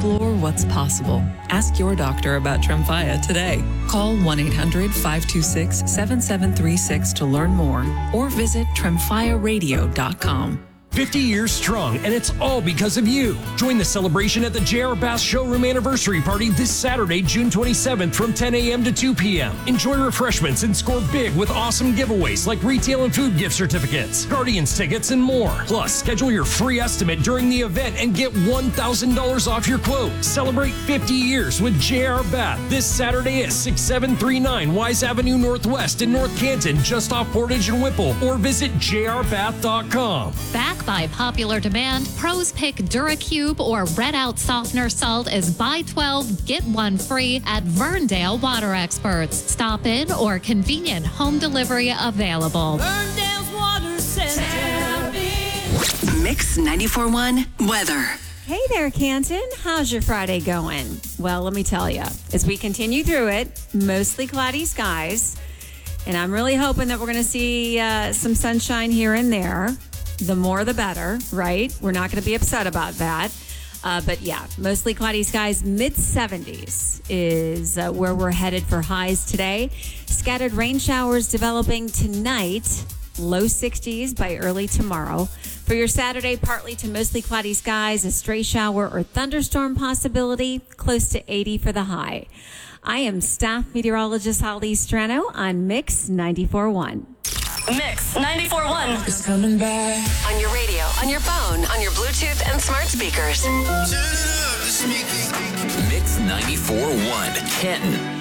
Explore what's possible. Ask your doctor about Tremfya today. Call 1-800-526-7736 to learn more or visit TremfyaRadio.com. 50 years strong, and it's all because of you. Join the celebration at the J.R. Bass Showroom Anniversary Party this Saturday, June 27th from 10 a.m. to 2 p.m. Enjoy refreshments and score big with awesome giveaways like retail and food gift certificates, Guardians tickets, and more. Plus, schedule your free estimate during the event and get $1,000 off your quote. Celebrate 50 years with J.R. Bath this Saturday at 6739 Wise Avenue Northwest in North Canton, just off Portage and Whipple, or visit jrbath.com. Back by popular demand, pros pick DuraCube or Red Out Softener Salt is buy 12, get one free at Verndale Water Experts. Stop in or convenient home delivery available. Verndale's Water Center. Mix 94.1 weather. Hey there, Canton. How's your Friday going? Well, let me tell you, as we continue through it, mostly cloudy skies, and I'm really hoping that we're going to see some sunshine here and there. The more, the better, right? We're not going to be upset about that. But yeah, mostly cloudy skies, mid-70s is where we're headed for highs today. Scattered rain showers developing tonight, low 60s by early tomorrow. For your Saturday, partly to mostly cloudy skies, a stray shower or thunderstorm possibility, close to 80 for the high. I am staff meteorologist Holly Strano on Mix 94.1. Mix 94.1. It's coming back. On your radio, on your phone, on your Bluetooth and smart speakers. Mix 94.1. Canton.